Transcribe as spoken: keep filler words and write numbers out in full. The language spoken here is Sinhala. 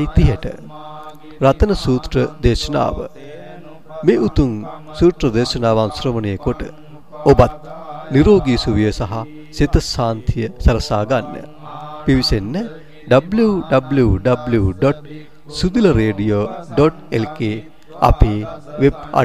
තිහට රතන සූත්‍ර දේශනාව මේ උතුම් සූත්‍ර දේශනාවන් ශ්‍රවණය කොට ඔබත් නිරෝගී සුවය සහ සිත ශාන්තිය සලසා ගන්න. පිවිසෙන්න w w w dot sudila radio dot l k අපේ වෙබ්